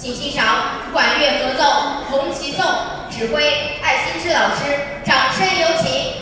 请欣赏管乐合奏《红旗颂》，指挥艾新之老师，掌声有请。